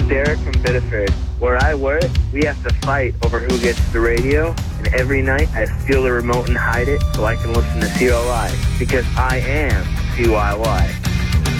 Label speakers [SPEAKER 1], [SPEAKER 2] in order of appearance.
[SPEAKER 1] Derek from Biddeford. Where I work, we have to fight over who gets the radio, and every night I steal the remote and hide it so I can listen to COI, because I am CYY.